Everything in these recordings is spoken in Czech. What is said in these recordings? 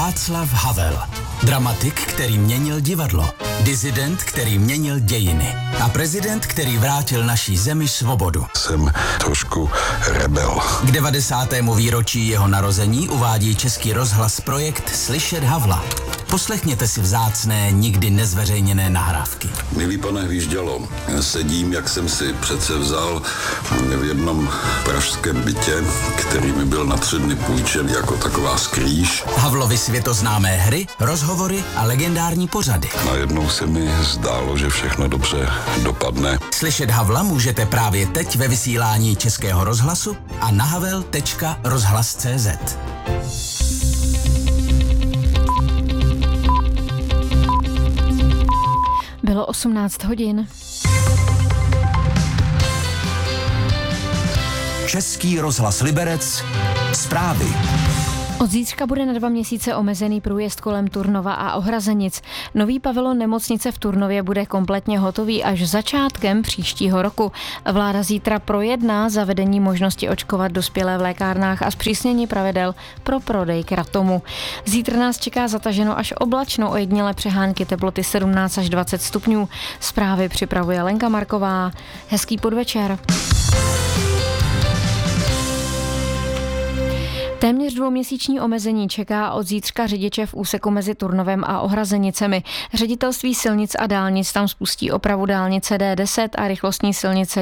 Václav Havel. Dramatik, který měnil divadlo. Disident, který měnil dějiny. A prezident, který vrátil naší zemi svobodu. Jsem trošku rebel. K 90. výročí jeho narození uvádí Český rozhlas projekt Slyšet Havla. Poslechněte si vzácné, nikdy nezveřejněné nahrávky. Milý pane Hvíždělo, sedím, jak jsem si přece vzal v jednom pražském bytě, který mi byl na 3 dny půjčen jako taková skrýš. Havlovy světoznámé hry, rozhovory a legendární pořady. Najednou se mi zdálo, že všechno dobře dopadne. Slyšet Havla můžete právě teď ve vysílání Českého rozhlasu a na havel.rozhlas.cz. Bylo 18 hodin. Český rozhlas Liberec. Zprávy. Od zítřka bude na 2 měsíce omezený průjezd kolem Turnova a Ohrazenic. Nový pavilon nemocnice v Turnově bude kompletně hotový až začátkem příštího roku. Vláda zítra projedná zavedení možnosti očkovat dospělé v lékárnách a zpřísnění pravidel pro prodej kratomu. Zítra nás čeká zataženo až oblačno, ojedinělé přehánky, teploty 17 až 20 stupňů. Zprávy připravuje Lenka Marková. Hezký podvečer. Téměř 2měsíční omezení čeká od zítřka řidiče v úseku mezi Turnovem a Ohrazenicemi. Ředitelství silnic a dálnic tam spustí opravu dálnice D10 a rychlostní silnice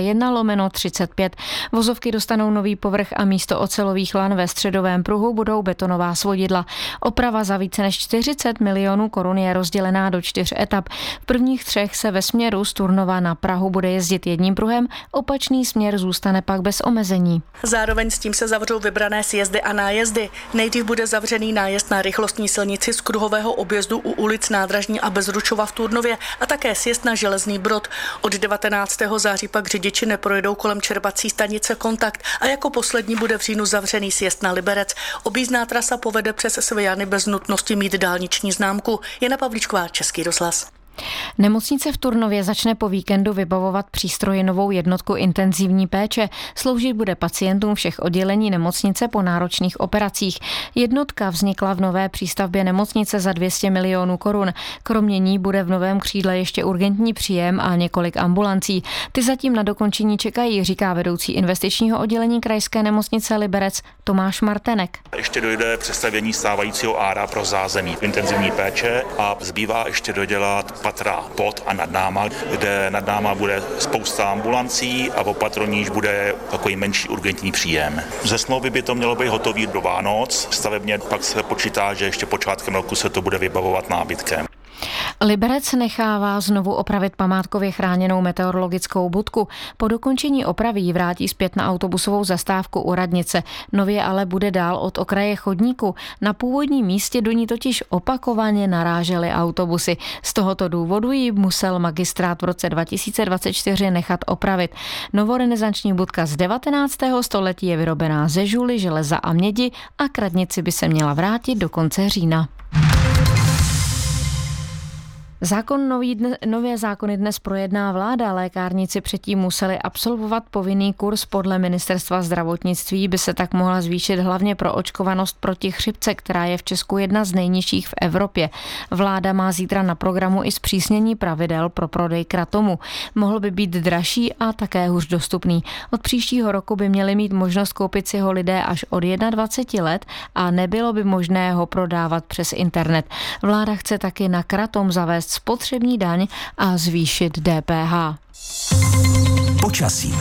1/35. Vozovky dostanou nový povrch a místo ocelových lan ve středovém pruhu budou betonová svodidla. Oprava za více než 40 milionů korun je rozdělená do 4 etap. V prvních 3 se ve směru z Turnova na Prahu bude jezdit jedním pruhem, opačný směr zůstane pak bez omezení. Zároveň s tím se zavřou vybrané sjezdy a nájezdy. Nejdřív bude zavřený nájezd na rychlostní silnici z kruhového objezdu u ulic Nádražní a Bezručova v Turnově a také sjezd na Železný Brod. Od 19. září pak řidiči neprojedou kolem čerpací stanice Kontakt a jako poslední bude v říjnu zavřený sjezd na Liberec. Objízdná trasa povede přes Svijany bez nutnosti mít dálniční známku. Jana Pavlíčková, Český rozhlas. Nemocnice v Turnově začne po víkendu vybavovat přístroji novou jednotku intenzivní péče. Sloužit bude pacientům všech oddělení nemocnice po náročných operacích. Jednotka vznikla v nové přístavbě nemocnice za 200 milionů korun. Kromě ní bude v novém křídle ještě urgentní příjem a několik ambulancí. Ty zatím na dokončení čekají, říká vedoucí investičního oddělení krajské nemocnice Liberec Tomáš Martenek. Ještě dojde přestavění stávajícího ára pro zázemí intenzivní péče a zbývá ještě dodělat patra pod a nad náma, kde nad náma bude spousta ambulancí a opatro níž bude takový menší urgentní příjem. Ze smlouvy by to mělo být hotový do Vánoc, stavebně pak se počítá, že ještě počátkem roku se to bude vybavovat nábytkem. Liberec nechává znovu opravit památkově chráněnou meteorologickou budku. Po dokončení opravy ji vrátí zpět na autobusovou zastávku u radnice. Nově ale bude dál od okraje chodníku. Na původním místě do ní totiž opakovaně narážely autobusy. Z tohoto důvodu ji musel magistrát v roce 2024 nechat opravit. Novorenesanční budka z 19. století je vyrobená ze žuly, železa a mědi a k radnici by se měla vrátit do konce října. Nové zákony dnes projedná vláda. Lékárníci předtím museli absolvovat povinný kurz. Podle ministerstva zdravotnictví by se tak mohla zvýšit hlavně pro očkovanost proti chřipce, která je v Česku jedna z nejnižších v Evropě. Vláda má zítra na programu i zpřísnění pravidel pro prodej kratomu. Mohl by být dražší a také hůř dostupný. Od příštího roku by měli mít možnost koupit si ho lidé až od 21 let a nebylo by možné ho prodávat přes internet. Vláda chce taky na kratom zavést spotřební daň a zvýšit DPH. Počasí.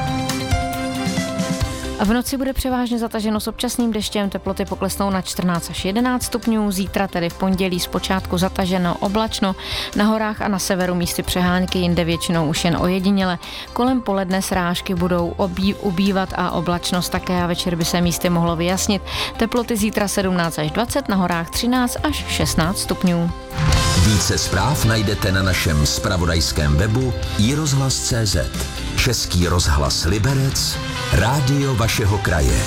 V noci bude převážně zataženo s občasným deštěm, teploty poklesnou na 14 až 11 stupňů, zítra tedy v pondělí zpočátku zataženo, oblačno, na horách a na severu místy přehánky, jinde většinou už jen ojediněle. Kolem poledne srážky budou ubývat a oblačnost také a večer by se místy mohlo vyjasnit. Teploty zítra 17 až 20, na horách 13 až 16 stupňů. Více zpráv najdete na našem zpravodajském webu iRozhlas.cz. Český rozhlas Liberec, rádio vašeho kraje.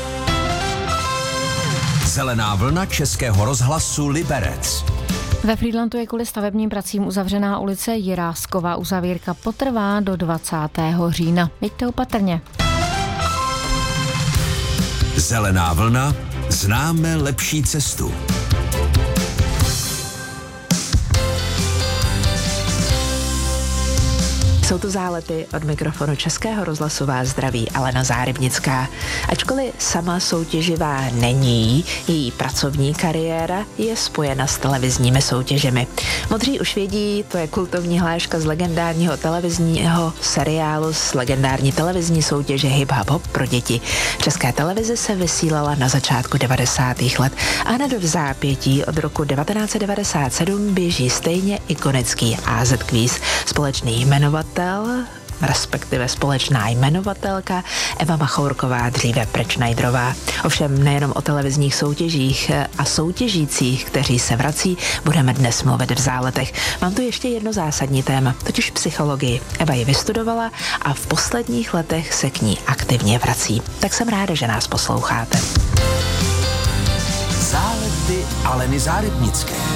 Zelená vlna Českého rozhlasu Liberec. Ve Frýdlantu je kvůli stavebním pracím uzavřená ulice Jiráskova. Uzavírka potrvá do 20. října. Jeďte opatrně. Zelená vlna, známe lepší cestu. Jsou to Zálety, od mikrofonu Českého rozhlasu vás zdraví Alena Zárybnická. Ačkoliv sama soutěživá není, její pracovní kariéra je spojena s televizními soutěžemi. Modří už vědí, to je kultovní hláška z legendárního televizního seriálu z legendární televizní soutěže Hip Hop Hop pro děti. V České televizi se vysílala na začátku 90. let a hned v zápětí od roku 1997 běží stejně ikonický AZ Quiz. Společný jmenovatel, respektive společná jmenovatelka Eva Machourková, dříve Prečnajderová. Ovšem nejenom o televizních soutěžích a soutěžících, kteří se vrací, budeme dnes mluvit v Záletech. Mám tu ještě jedno zásadní téma, totiž psychologii. Eva ji vystudovala a v posledních letech se k ní aktivně vrací. Tak jsem ráda, že nás posloucháte. Zálety Aleny Zárybnické.